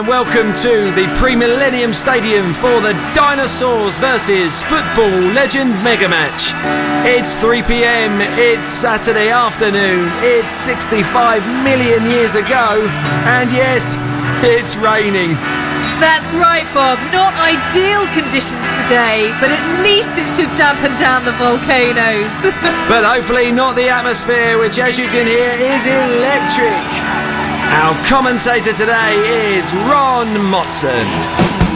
Welcome to the Pre-Millennium Stadium for the Dinosaurs versus Football Legend Mega Match. It's 3 p.m, it's Saturday afternoon, it's 65 million years ago, and yes, it's raining. That's right, Bob. Not ideal conditions today, but at least it should dampen down the volcanoes. But hopefully not the atmosphere, which as you can hear is electric. Our commentator today is Ron Motson.